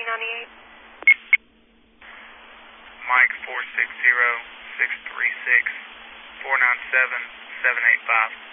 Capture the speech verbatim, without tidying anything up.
ninety-eight. Mike four six zero, six three six, four nine seven, seven eight five.